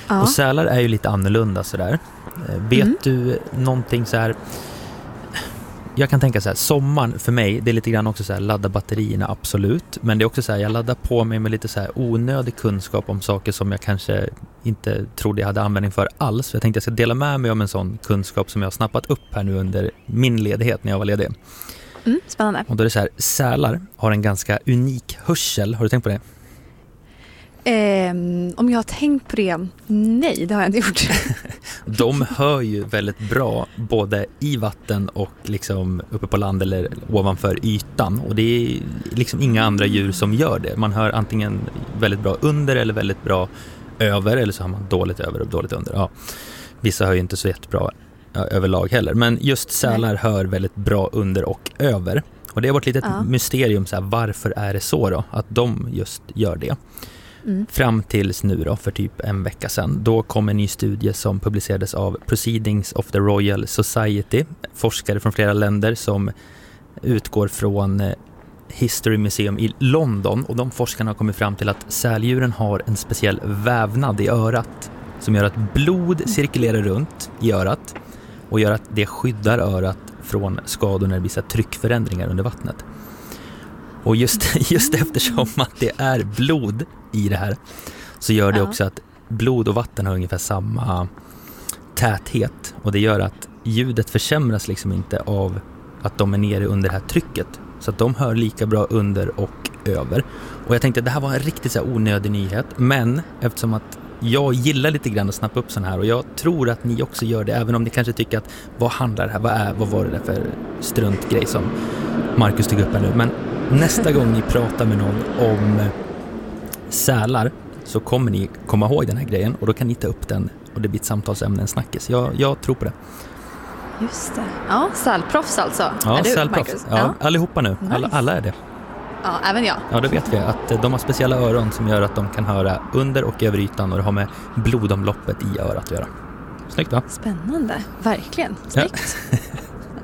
Ja. Och sälar är ju lite annorlunda sådär. Vet du någonting så här? Jag kan tänka så här, sommaren för mig, det är lite grann också så här, ladda batterierna, absolut. Men det är också så här, jag laddar på mig med lite så här onödig kunskap om saker som jag kanske inte trodde jag hade användning för alls. Jag tänkte jag ska dela med mig om en sån kunskap som jag har snappat upp här nu under min ledighet när jag var ledig. Spännande. Och då är det så här, sälar har en ganska unik hörsel. Har du tänkt på det? Om jag har tänkt på det, nej, det har jag inte gjort. De hör ju väldigt bra både i vatten och liksom uppe på land eller ovanför ytan. Och det är liksom inga andra djur som gör det. Man hör antingen väldigt bra under eller väldigt bra över, eller så har man dåligt över och dåligt under. Ja. Vissa hör ju inte så jättebra överlag heller. Men just sälar hör väldigt bra under och över. Och det har varit lite ett mysterium, så här, varför är det så då? Att de just gör det. Fram tills nu då, för typ en vecka sedan. Då kom en ny studie som publicerades av Proceedings of the Royal Society. Forskare från flera länder som utgår från History Museum i London. Och de forskarna har kommit fram till att säldjuren har en speciell vävnad i örat som gör att blod cirkulerar runt i örat och gör att det skyddar örat från skador när det blir så här tryckförändringar under vattnet. Och just eftersom att det är blod i det här, så gör det också att blod och vatten har ungefär samma täthet. Och det gör att ljudet försämras liksom inte av att de är nere under det här trycket. Så att de hör lika bra under och över. Och jag tänkte att det här var en riktigt så här onödig nyhet. Men eftersom att jag gillar lite grann att snappa upp sån här, och jag tror att ni också gör det, även om ni kanske tycker att vad handlar det här, vad var det där för struntgrej som Marcus tog upp här nu. Men nästa gång ni pratar med någon om sälar så kommer ni komma ihåg den här grejen, och då kan ni ta upp den och det blir ett samtalsämne, en snackis. Jag tror på det. Just det. Ja, sälproffs alltså. Ja, är du, sälproffs. Ja, allihopa nu. Nice. Alla är det. Ja, även jag. Ja, då vet vi att de har speciella öron som gör att de kan höra under och över ytan, och det har med blodomloppet i örat att göra. Snyggt, va? Spännande. Verkligen. Snyggt. Ja.